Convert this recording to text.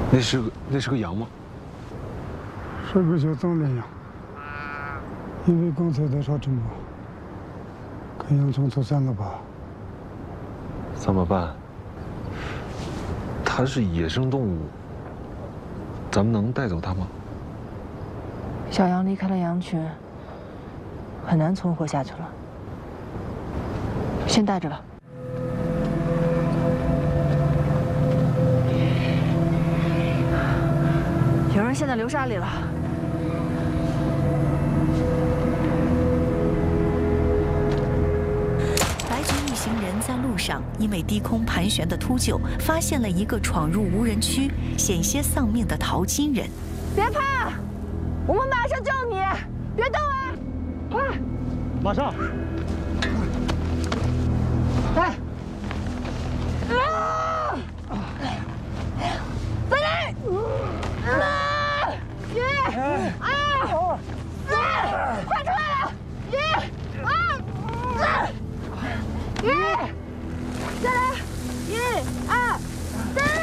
那是个羊吗？ 是不是就种那样？因为刚才在说这么，看洋葱才3个8。 3把半。它是野生动物，咱们能带走它吗？ 小羊离开了羊群，很难存活下去了。先带着吧。有人陷在流沙里了。 白菊一行人在路上，因为低空盘旋的秃鹫，发现了一个闯入无人区、险些丧命的淘金人。 别怕，我们马上救你，别动啊！快， 马上！ 来！啊！再来！啊！鱼！啊！快出来了！鱼！啊！鱼！再来！1、2、3！